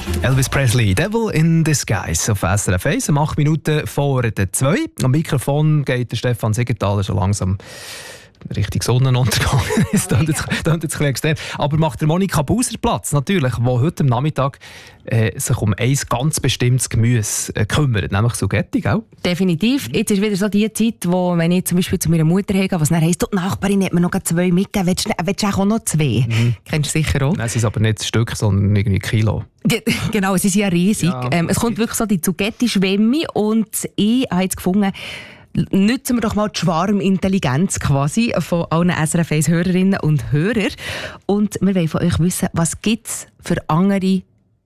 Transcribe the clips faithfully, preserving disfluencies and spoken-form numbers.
Elvis Presley, Devil in Disguise auf S R F eins, um acht Minuten vor der zwei. Am Mikrofon geht der Stefan Siegenthaler schon langsam Richtung Sonnenuntergang. Das klingt jetzt, jetzt ein bisschen extrem. Aber macht der Monika Buser Platz, natürlich, die heute am Nachmittag äh, sich um ein ganz bestimmtes Gemüse äh, kümmert, nämlich Sugetti, gell? Definitiv. Jetzt ist wieder so die Zeit, wo, wenn ich zum Beispiel zu meiner Mutter gehe, was dann heisst, die Nachbarin hat mir noch zwei mitgegeben, willst du, willst du auch noch zwei? Mhm. Kennst du sicher auch. Nein, es ist aber nicht ein Stück, sondern irgendwie ein Kilo. Genau, sie sind ja riesig. Ja, ähm, es kommt wirklich so die Zugetti-Schwemme und ich habe jetzt gefunden, nutzen wir doch mal die Schwarmintelligenz quasi von allen S R F eins-Hörerinnen und Hörern. Und wir wollen von euch wissen, was gibt es für andere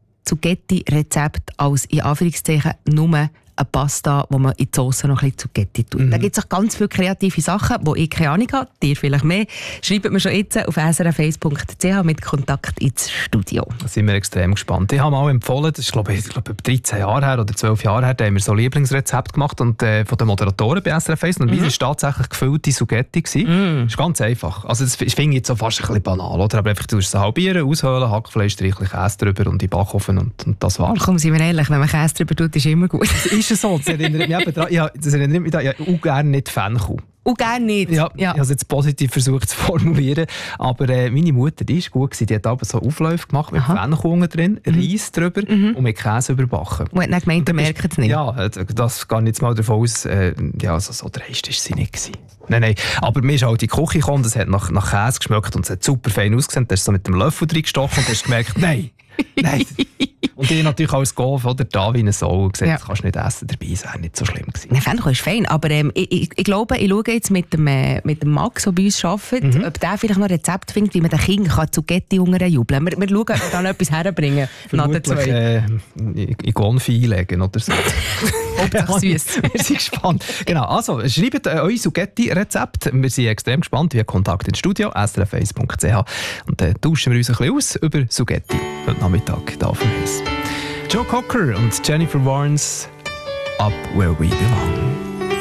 Zugetti-Rezepte als in Anführungszeichen nur eine Pasta, wo man in die Sauce noch ein bisschen Zugetti tut. Mhm. Da gibt es auch ganz viele kreative Sachen, wo ich keine Ahnung habe, dir vielleicht mehr. Schreibt mir schon jetzt auf s r f eins punkt c h mit Kontakt ins Studio. Da sind wir extrem gespannt. Ich habe mal empfohlen, das ist glaube ich, glaube ich dreizehn Jahre her oder zwölf Jahre her, da haben wir so Lieblingsrezept gemacht und, äh, von den Moderatoren bei S R F eins. Und mhm. meins war tatsächlich gefüllte Sugetti. Mhm. Das ist ganz einfach. Also das finde ich jetzt so fast ein bisschen banal. Oder? Aber einfach, du musst es halbieren, aushöhlen, Hackfleisch, reichlich Käse drüber und in den Backofen und, und das war's. Komm, sind wir ehrlich, wenn man Käse drüber tut, ist immer gut. Ist es so? Das erinnert mich eben daran, ich, das erinnert mich daran, ich habe auch gerne nicht Fenchel. Und gerne nicht. Ja, ja. Ich habe es jetzt positiv versucht zu formulieren. Aber äh, meine Mutter, die ist gut gewesen. Die hat aber so Aufläufe gemacht mit Fenchel drin, mhm. Reis drüber mhm. und mit Käse überbacken. Und hat dann gemeint, ihr merkt es nicht? Ja, das geht jetzt mal davon aus. Äh, ja, so, so dreist war sie nicht gewesen. Nein, nein. Aber mir ist halt in die Küche gekommen, das hat nach, nach Käse geschmeckt und es hat super fein ausgesehen. Da hast du so mit dem Löffel reingestochen und hast gemerkt, nein, nein. Und ich natürlich als Golf oder da wie eine Sau gesagt, ja. Das kannst du nicht essen, dabei wäre nicht so schlimm gewesen. Nein, Fenchel ist fein, aber ähm, ich, ich, ich glaube, ich schaue jetzt mit dem, äh, mit dem Max, der bei uns arbeitet, mhm. ob der vielleicht noch ein Rezept findet, wie man den Kindern Zugetti jubeln kann. Wir, wir schauen, ob wir dann etwas herbringen. Vermutlich äh, in Gonfi einlegen oder so. Hauptsache süß. Wir sind gespannt. Genau, also schreibt äh, euer Sugetti-Rezept. Wir sind extrem gespannt. Via Kontakt ins Studio, s r f eins punkt c h. Und dann äh, tauschen wir uns ein bisschen aus über Sugetti heute Nachmittag hier auf dem Eis. Joe Cocker und Jennifer Warnes, Up Where We Belong.